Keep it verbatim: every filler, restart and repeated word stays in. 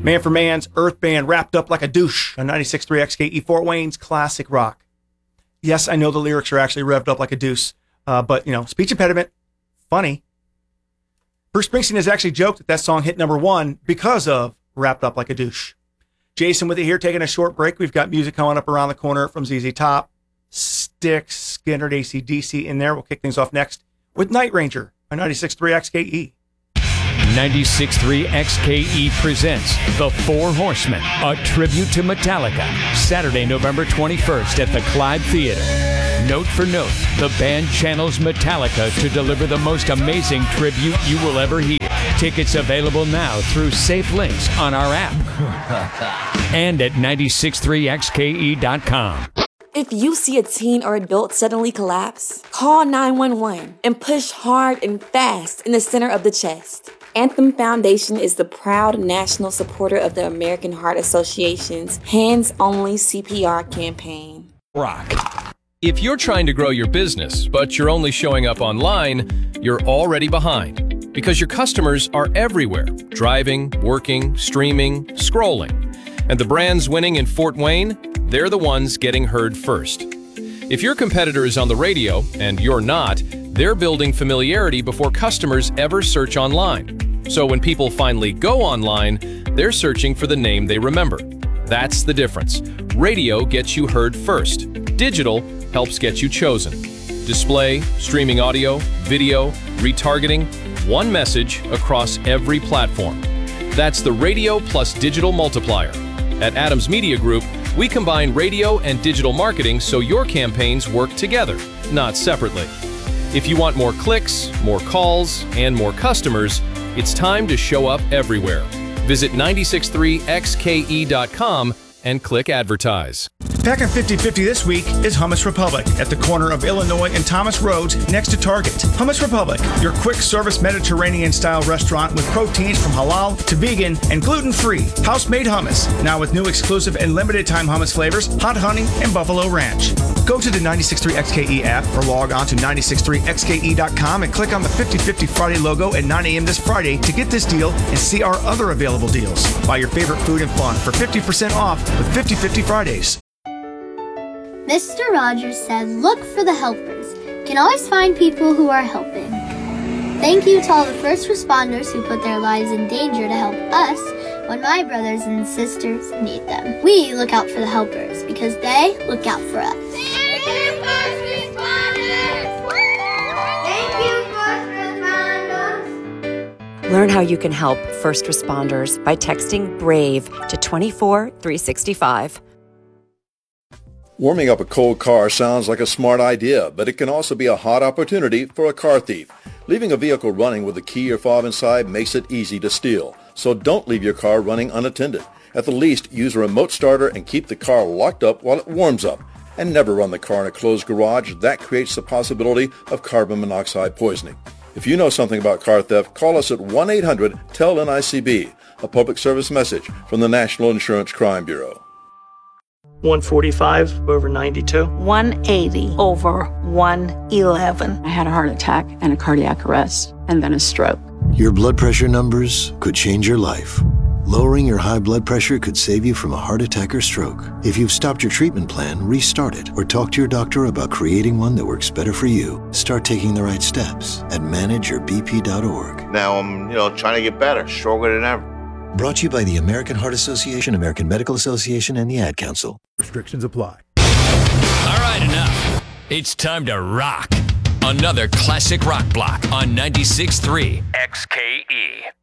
Man for Man's Earth Band, Wrapped Up Like a Douche on ninety-six point three X K E, Fort Wayne's classic rock. Yes, I know the lyrics are actually revved up like a deuce, uh, but, you know, speech impediment, funny. Bruce Springsteen has actually joked that that song hit number one because of Wrapped Up Like a Douche. Jason with it here, taking a short break. We've got music coming up around the corner from Z Z Top, Styx, Skynyrd, A C D C in there. We'll kick things off next with Night Ranger on ninety-six point three X K E. ninety-six point three X K E presents The Four Horsemen, a tribute to Metallica, Saturday, November twenty-first at the Clyde Theater. Note for note, the band channels Metallica to deliver the most amazing tribute you will ever hear. Tickets available now through safe links on our app and at ninety-six point three X K E dot com. If you see a teen or adult suddenly collapse, call nine one one and push hard and fast in the center of the chest. Anthem Foundation is the proud national supporter of the American Heart Association's hands-only C P R campaign. Rock. If you're trying to grow your business, but you're only showing up online, you're already behind because your customers are everywhere, driving, working, streaming, scrolling. And the brands winning in Fort Wayne, they're the ones getting heard first. If your competitor is on the radio and you're not, they're building familiarity before customers ever search online. So when people finally go online, they're searching for the name they remember. That's the difference. Radio gets you heard first. Digital helps get you chosen. Display, streaming audio, video, retargeting, one message across every platform. That's the radio plus digital multiplier. At Adams Media Group, we combine radio and digital marketing so your campaigns work together, not separately. If you want more clicks, more calls, and more customers, it's time to show up everywhere. Visit ninety-six point three X K E dot com and click advertise. Packing fifty fifty this week is Hummus Republic at the corner of Illinois and Thomas Roads next to Target. Hummus Republic, your quick service Mediterranean-style restaurant with proteins from halal to vegan and gluten-free. House-made hummus, now with new exclusive and limited-time hummus flavors, hot honey, and buffalo ranch. Go to the ninety-six point three X K E app or log on to ninety-six point three X K E dot com and click on the fifty fifty Friday logo at nine a.m. this Friday to get this deal and see our other available deals. Buy your favorite food and fun for fifty percent off with fifty fifty Fridays. Mister Rogers said, look for the helpers. You can always find people who are helping. Thank you to all the first responders who put their lives in danger to help us when my brothers and sisters need them. We look out for the helpers because they look out for us. Thank you, first responders! Thank you, first responders! Learn how you can help first responders by texting BRAVE to twenty-four three sixty-five. Warming up a cold car sounds like a smart idea, but it can also be a hot opportunity for a car thief. Leaving a vehicle running with a key or fob inside makes it easy to steal. So don't leave your car running unattended. At the least, use a remote starter and keep the car locked up while it warms up. And never run the car in a closed garage. That creates the possibility of carbon monoxide poisoning. If you know something about car theft, call us at one eight hundred T E L N I C B, a public service message from the National Insurance Crime Bureau. one forty-five over ninety-two. one eighty over one eleven. I had a heart attack and a cardiac arrest and then a stroke. Your blood pressure numbers could change your life. Lowering your high blood pressure could save you from a heart attack or stroke. If you've stopped your treatment plan, restart it or talk to your doctor about creating one that works better for you. Start taking the right steps at manage your b p dot org. Now I'm, you know, trying to get better, stronger than ever. Brought to you by the American Heart Association, American Medical Association, and the Ad Council. Restrictions apply. All right, enough. It's time to rock. Another classic rock block on ninety-six point three X K E.